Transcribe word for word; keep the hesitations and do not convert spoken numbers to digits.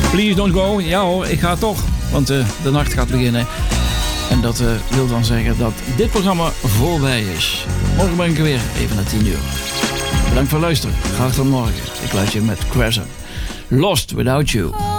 Please don't go. Ja hoor, ik ga toch. Want uh, de nacht gaat beginnen. En dat uh, wil dan zeggen dat dit programma voorbij is. Morgen ben ik er weer, even na tien uur. Bedankt voor het luisteren. Graag tot morgen. Ik laat je met Crescent. Lost Without You.